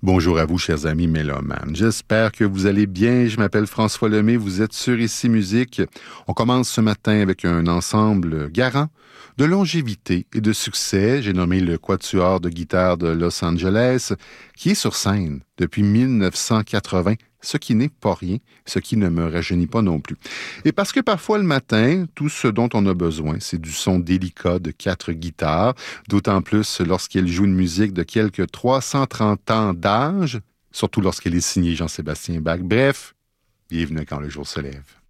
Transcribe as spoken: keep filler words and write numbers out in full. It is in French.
Bonjour à vous, chers amis mélomanes. J'espère que vous allez bien. Je m'appelle François Lemay. Vous êtes sur Ici Musique. On commence ce matin avec un ensemble garant de longévité et de succès. J'ai nommé le Quatuor de guitare de Los Angeles, qui est sur scène depuis mille neuf cent quatre-vingts, ce qui n'est pas rien, ce qui ne me rajeunit pas non plus. Et parce que parfois le matin, tout ce dont on a besoin, c'est du son délicat de quatre guitares, d'autant plus lorsqu'elle joue une musique de quelques trois cent trente ans d'âge, surtout lorsqu'elle est signée Jean-Sébastien Bach. Bref, bienvenue quand le jour se lève.